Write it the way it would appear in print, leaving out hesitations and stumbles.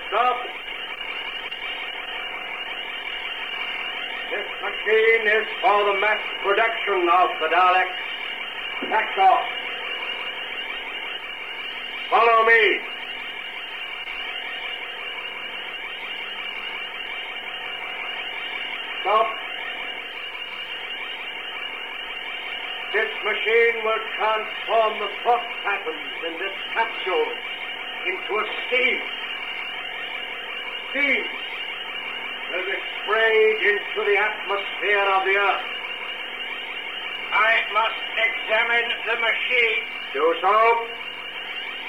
Stop. This machine is for the mass production of the Daleks. That's all. Follow me. Stop. This machine will transform the thought patterns in this capsule into a steam. Steam will be sprayed into the atmosphere of the Earth. I must examine the machine. Do so.